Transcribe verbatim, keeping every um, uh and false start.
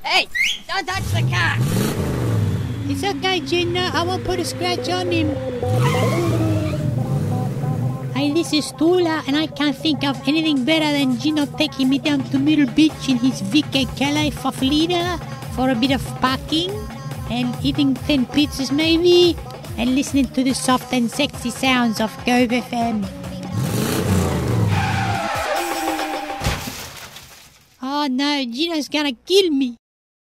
Hey, don't touch the car! It's okay, Gina. I won't put a scratch on him. Hey, this is Tula, and I can't think of anything better than Gino taking me down to Middle Beach in his V K Calais Faflida for a bit of parking and eating ten pizzas maybe and listening to the soft and sexy sounds of Gove F M. Oh no, Gino's gonna kill me.